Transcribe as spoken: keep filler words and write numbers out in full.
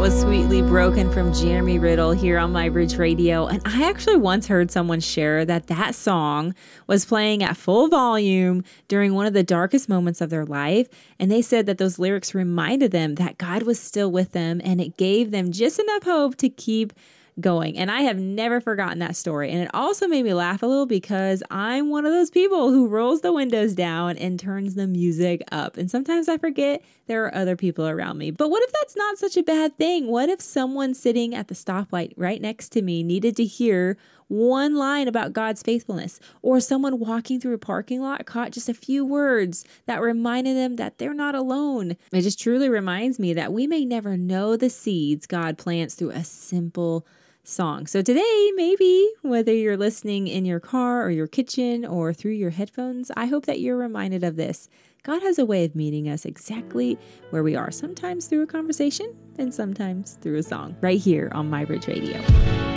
was Sweetly Broken from Jeremy Riddle here on My Bridge Radio. And I actually once heard someone share that that song was playing at full volume during one of the darkest moments of their life. And they said that those lyrics reminded them that God was still with them, and it gave them just enough hope to keep going. And I have never forgotten that story. And it also made me laugh a little because I'm one of those people who rolls the windows down and turns the music up. And sometimes I forget there are other people around me. But what if that's not such a bad thing? What if someone sitting at the stoplight right next to me needed to hear one line about God's faithfulness, or someone walking through a parking lot caught just a few words that reminded them that they're not alone? It just truly reminds me that we may never know the seeds God plants through a simple song. So today, maybe whether you're listening in your car or your kitchen or through your headphones, I hope that you're reminded of this. God has a way of meeting us exactly where we are, sometimes through a conversation and sometimes through a song, right here on My Bridge Radio.